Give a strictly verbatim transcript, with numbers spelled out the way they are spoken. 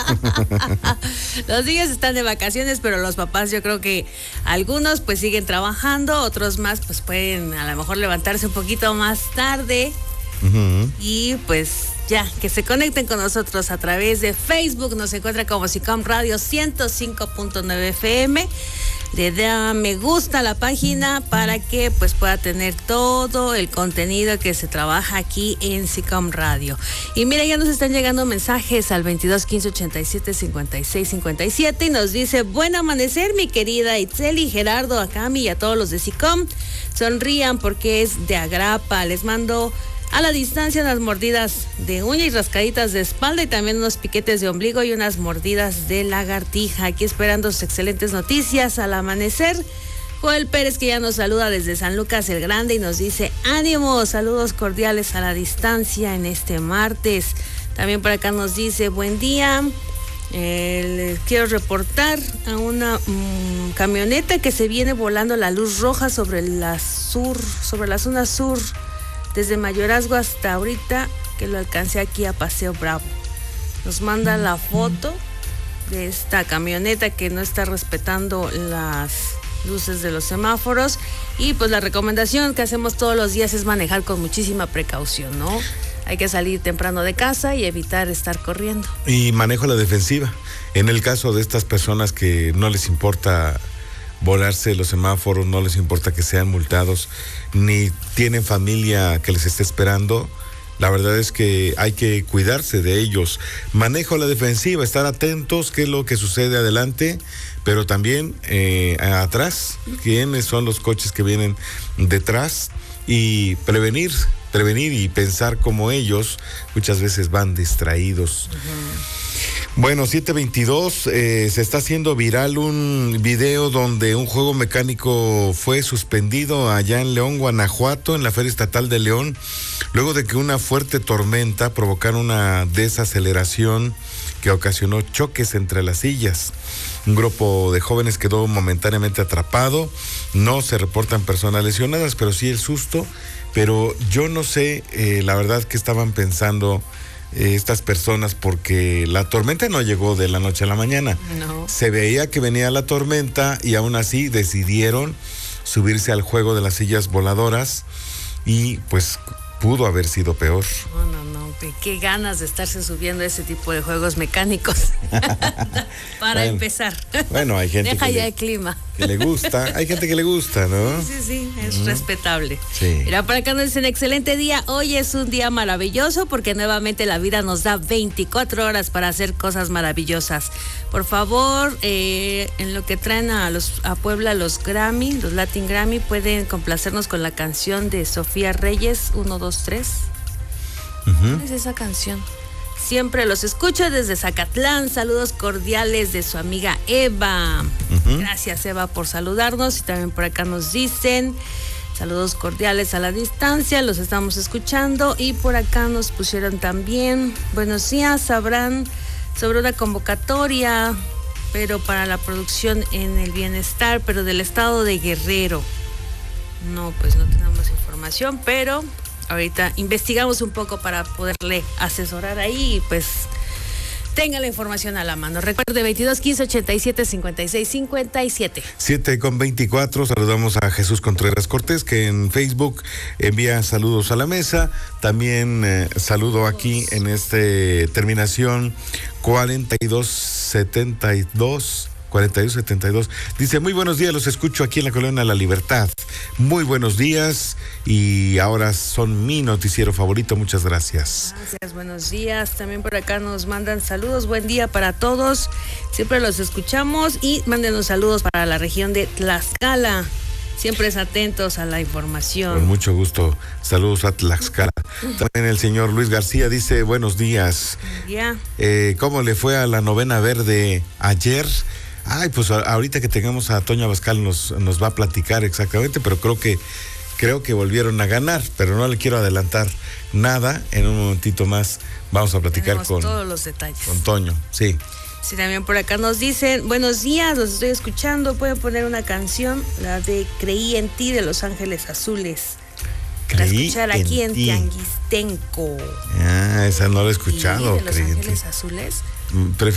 Los niños están de vacaciones, pero los papás, yo creo que algunos pues siguen trabajando, otros más pues pueden a lo mejor levantarse un poquito más tarde. Uh-huh. Y pues ya, que se conecten con nosotros a través de Facebook. Nos encuentra como SICOM Radio ciento cinco punto nueve F M. Le da me gusta a la página para que pues pueda tener todo el contenido que se trabaja aquí en SICOM Radio. Y mira, ya nos están llegando mensajes al veintidós quince ochenta y siete cincuenta y seis cincuenta y siete y nos dice: buen amanecer, mi querida Itzeli, Gerardo, a Cami y a todos los de SICOM. Sonrían porque es de agrapa. Les mando a la distancia unas mordidas de uña y rascaditas de espalda y también unos piquetes de ombligo y unas mordidas de lagartija. Aquí esperando sus excelentes noticias al amanecer. Joel Pérez, que ya nos saluda desde San Lucas el Grande y nos dice: ánimo, saludos cordiales a la distancia en este martes. También por acá nos dice: buen día, eh, les quiero reportar a una mmm, camioneta que se viene volando la luz roja sobre la sur, sobre la zona sur, desde Mayorazgo hasta ahorita, que lo alcancé aquí a Paseo Bravo. Nos manda la foto de esta camioneta que no está respetando las luces de los semáforos. Y pues la recomendación que hacemos todos los días es manejar con muchísima precaución, ¿no? Hay que salir temprano de casa y evitar estar corriendo. Y manejo a la defensiva. En el caso de estas personas que no les importa volarse los semáforos, no les importa que sean multados, ni tienen familia que les esté esperando, la verdad es que hay que cuidarse de ellos. Manejo a la defensiva, estar atentos qué es lo que sucede adelante, pero también eh, atrás, quiénes son los coches que vienen detrás, y prevenir, prevenir y pensar como ellos muchas veces van distraídos. Uh-huh. Bueno, siete veintidós, eh, se está haciendo viral un video donde un juego mecánico fue suspendido allá en León, Guanajuato, en la Feria Estatal de León, luego de que una fuerte tormenta provocara una desaceleración que ocasionó choques entre las sillas. Un grupo de jóvenes quedó momentáneamente atrapado, no se reportan personas lesionadas, pero sí el susto. Pero yo no sé, eh, la verdad, que estaban pensando Eh, estas personas, porque la tormenta no llegó de la noche a la mañana. No. Se veía que venía la tormenta y aún así decidieron subirse al juego de las sillas voladoras y pues pudo haber sido peor. No, no, no, qué ganas de estarse subiendo a ese tipo de juegos mecánicos. Para bueno, empezar. Bueno, hay gente Deja que ya le, el clima. que le gusta, hay gente que le gusta, ¿no? Sí, sí, sí, es mm. respetable. Sí. Mira, por acá nos dicen: excelente día, hoy es un día maravilloso porque nuevamente la vida nos da veinticuatro horas para hacer cosas maravillosas. Por favor, eh, en lo que traen a los a Puebla los Grammy, los Latin Grammy, pueden complacernos con la canción de Sofía Reyes, uno, dos, tres. Uh-huh. ¿Cuál es esa canción? Siempre los escucho desde Zacatlán. Saludos cordiales de su amiga Eva. Uh-huh. Gracias, Eva, por saludarnos. Y también por acá nos dicen: saludos cordiales a la distancia, los estamos escuchando. Y por acá nos pusieron también: buenos días, sabrán sobre una convocatoria, pero para la producción en el bienestar, pero del estado de Guerrero. No, pues no tenemos información, pero ahorita investigamos un poco para poderle asesorar ahí y pues tenga la información a la mano. Recuerde, veintidós quince ochenta y siete cincuenta y seis cincuenta y siete. siete con veinticuatro, saludamos a Jesús Contreras Cortés, que en Facebook envía saludos a la mesa. También eh, saludo aquí en este terminación cuarenta y dos setenta y dos. cuarenta y dos setenta y dos. Dice: muy buenos días, los escucho aquí en la Colonia La Libertad. Muy buenos días, y ahora son mi noticiero favorito. Muchas gracias. Gracias, buenos días. También por acá nos mandan saludos. Buen día para todos. Siempre los escuchamos y mándenos saludos para la región de Tlaxcala. Siempre es atentos a la información. Con mucho gusto. Saludos a Tlaxcala. También el señor Luis García dice: buenos días. Buen día. Eh, ¿Cómo le fue a la novena verde ayer? Ay, pues ahorita que tengamos a Toño Abascal nos, nos va a platicar exactamente, pero creo que creo que volvieron a ganar, pero no le quiero adelantar nada. En un momentito más vamos a platicar Tenemos con todos los detalles. Con Toño, sí. Sí, también por acá nos dicen: buenos días, los estoy escuchando. Pueden poner una canción, la de Creí en ti, de Los Ángeles Azules. Para escuchar aquí en, en Tianguistenco. Ah, esa no la he escuchado. ¿De Los Ángeles Azules? Prefiero